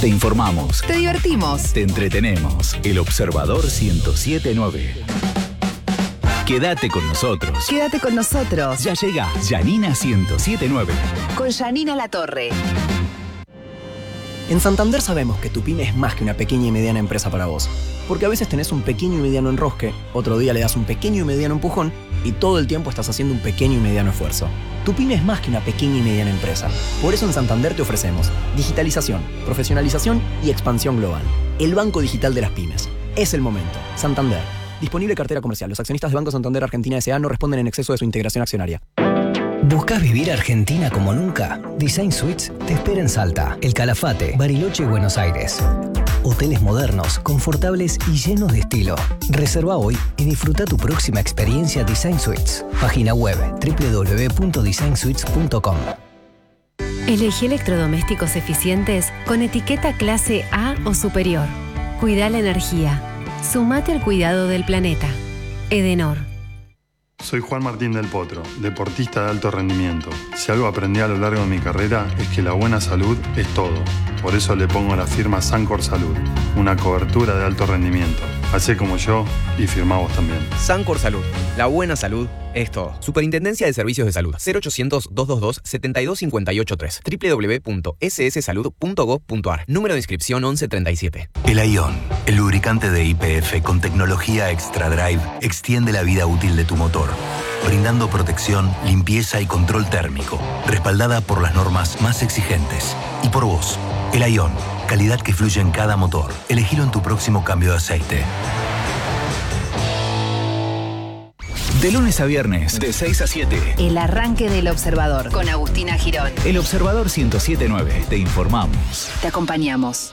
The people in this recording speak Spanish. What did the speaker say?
Te informamos. Te divertimos. Te entretenemos. El Observador 107.9. Quédate con nosotros. Quédate con nosotros. Ya llega Janina 107.9. Con Janina Latorre. En Santander sabemos que tu pyme es más que una pequeña y mediana empresa para vos. Porque a veces tenés un pequeño y mediano enrosque, otro día le das un pequeño y mediano empujón y todo el tiempo estás haciendo un pequeño y mediano esfuerzo. Tu pyme es más que una pequeña y mediana empresa. Por eso en Santander te ofrecemos digitalización, profesionalización y expansión global. El banco digital de las pymes. Es el momento. Santander. Disponible cartera comercial. Los accionistas de Banco Santander Argentina S.A. no responden en exceso de su integración accionaria. ¿Buscas vivir Argentina como nunca? Design Suites te espera en Salta, El Calafate, Bariloche y Buenos Aires. Hoteles modernos, confortables y llenos de estilo. Reserva hoy y disfruta tu próxima experiencia Design Suites. Página web www.designsuites.com. Elegí electrodomésticos eficientes con etiqueta clase A o superior. Cuida la energía. Sumate al cuidado del planeta. Edenor. Soy Juan Martín del Potro, deportista de alto rendimiento. Si algo aprendí a lo largo de mi carrera es que la buena salud es todo. Por eso le pongo la firma Sancor Salud, una cobertura de alto rendimiento. Hacé como yo y firmá vos también. Sancor Salud, la buena salud es todo. Superintendencia de Servicios de Salud, 0800-222-72583, www.sssalud.gov.ar, número de inscripción 1137. El Ion, el lubricante de YPF con tecnología Extra Drive, extiende la vida útil de tu motor, brindando protección, limpieza y control térmico, respaldada por las normas más exigentes. Y por vos, el Ion, calidad que fluye en cada motor. Elegilo en tu próximo cambio de aceite. De lunes a viernes, de 6 a 7. El arranque del Observador. Con Agustina Girón. El Observador 107.9. Te informamos. Te acompañamos.